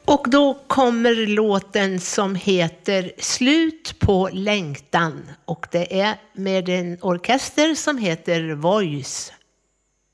Och då kommer låten som heter Slut på längtan. Och det är med en orkester som heter Voice.